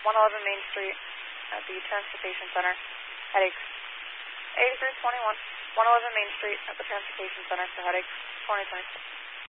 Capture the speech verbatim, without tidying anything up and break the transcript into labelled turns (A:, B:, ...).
A: one eleven Main Street at the Transportation Center. Headaches. eighty-three twenty-one, one eleven Main Street at the Transportation Center for headaches. twenty twenty-six.